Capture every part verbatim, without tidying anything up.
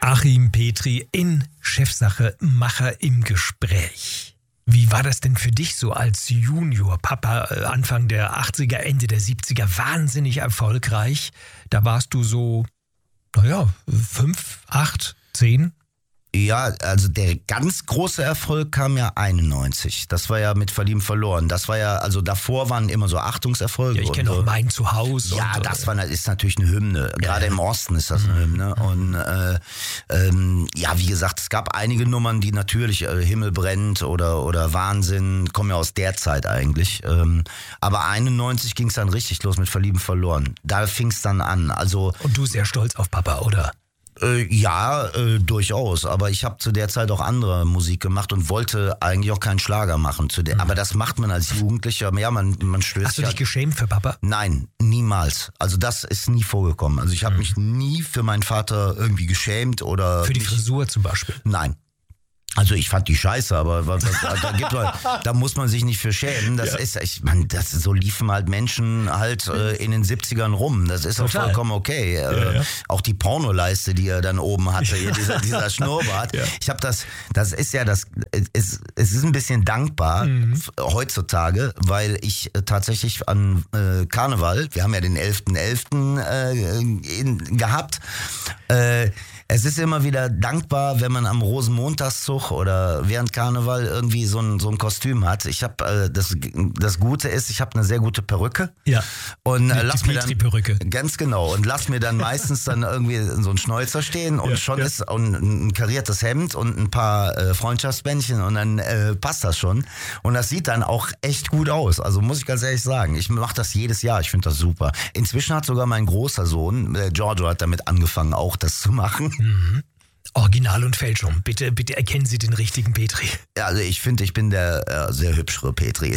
Achim Petri in Chefsache Macher im Gespräch. Wie war das denn für dich so als Junior-Papa Anfang der achtziger, Ende der siebziger? Wahnsinnig erfolgreich. Da warst du so, naja, fünf, acht, zehn? Ja, also der ganz große Erfolg kam ja einundneunzig. Das war ja mit Verlieben verloren. Das war ja, also davor waren immer so Achtungserfolge. Ja, ich kenne auch Mein Zuhause. Ja, und, das war, ist natürlich eine Hymne. Gerade ja. im Osten ist das eine Hymne. Und äh, ähm, ja, wie gesagt, es gab einige Nummern, die natürlich äh, Himmel brennt oder oder Wahnsinn, kommen ja aus der Zeit eigentlich. Ähm, aber einundneunzig ging es dann richtig los mit Verlieben verloren. Da fing es dann an. Also und du sehr stolz auf Papa, oder? Äh, ja, äh, durchaus. Aber ich habe zu der Zeit auch andere Musik gemacht und wollte eigentlich auch keinen Schlager machen. Zu der, mhm. Aber das macht man als Jugendlicher. Ja, man, man stößt. Hast du ja, dich geschämt für Papa? Nein, niemals. Also das ist nie vorgekommen. Also ich habe mhm. mich nie für meinen Vater irgendwie geschämt oder... Für die mich, Frisur zum Beispiel? Nein. Also ich fand die scheiße, aber da, da, gibt man, da muss man sich nicht für schämen. Das ja. ist, ich meine, das so liefen halt Menschen halt äh, in den siebzigern rum. Das ist Total. auch vollkommen okay. Ja, äh, ja. Auch die Pornoleiste, die er dann oben hatte, hier, dieser, dieser Schnurrbart. Ja. Ich habe das, das ist ja das, es, es ist ein bisschen dankbar mhm. heutzutage, weil ich äh, tatsächlich an äh, Karneval, wir haben ja den elften elften äh, in, gehabt, äh, es ist immer wieder dankbar, wenn man am Rosenmontagszug oder während Karneval irgendwie so ein, so ein Kostüm hat. Ich habe äh, das, das Gute ist, ich habe eine sehr gute Perücke. Ja. Und äh, lass mir dann Perücke. Ganz genau und lass mir dann meistens dann irgendwie so ein Schnäuzer stehen und ja, schon ja. ist und ein kariertes Hemd und ein paar äh, Freundschaftsbändchen und dann äh, passt das schon. Und das sieht dann auch echt gut aus. Also muss ich ganz ehrlich sagen, ich mache das jedes Jahr. Ich finde das super. Inzwischen hat sogar mein großer Sohn, äh, Giorgio, hat damit angefangen, auch das zu machen. Mhm. Original und Fälschung. Bitte, bitte erkennen Sie den richtigen Petri. Ja, also ich finde, ich bin der äh, sehr hübschere Petri.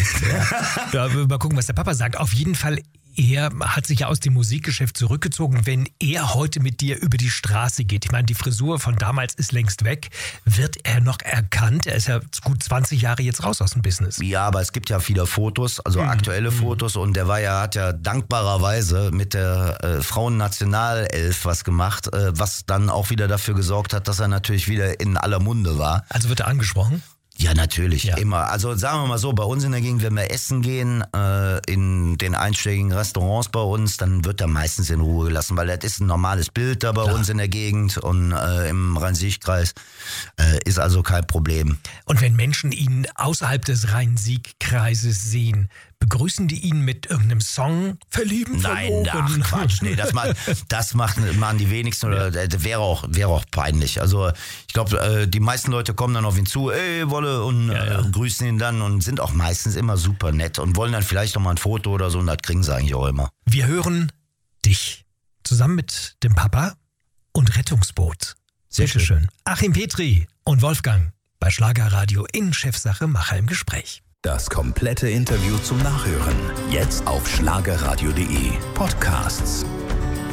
Ja, mal gucken, was der Papa sagt. Auf jeden Fall, er hat sich ja aus dem Musikgeschäft zurückgezogen. Wenn er heute mit dir über die Straße geht, ich meine, die Frisur von damals ist längst weg, wird er noch erkannt? Er ist ja gut zwanzig Jahre jetzt raus aus dem Business. Ja, aber es gibt ja viele Fotos, also mhm. aktuelle mhm. Fotos und der war ja, hat ja dankbarerweise mit der äh, Frauennationalelf was gemacht, äh, was dann auch wieder dafür gesorgt hat, dass er natürlich wieder in aller Munde war. Also wird er angesprochen? Ja, natürlich, ja. immer. Also sagen wir mal so, bei uns in der Gegend, wenn wir essen gehen, äh, in den einschlägigen Restaurants bei uns, dann wird er meistens in Ruhe gelassen, weil das ist ein normales Bild da bei Klar. uns in der Gegend und äh, im Rhein-Sieg-Kreis äh, ist also kein Problem. Und wenn Menschen ihn außerhalb des Rhein-Sieg-Kreises sehen, begrüßen die ihn mit irgendeinem Song? Verlieben, Nein, verloben? ach Quatsch, nee, das, macht, das machen, machen die wenigsten oder das wäre auch, wäre auch peinlich. Also ich glaube, äh, die meisten Leute kommen dann auf ihn zu, ey, Wolle, und ja, ja. Äh, grüßen ihn dann und sind auch meistens immer super nett und wollen dann vielleicht noch mal ein Foto oder so und das kriegen sie eigentlich auch immer. Wir hören dich zusammen mit dem Papa und Rettungsboot. Sehr schön. schön. Achim Petri und Wolfgang bei Schlagerradio in Chefsache Macher im Gespräch. Das komplette Interview zum Nachhören. Jetzt auf schlagerradio punkt de Podcasts.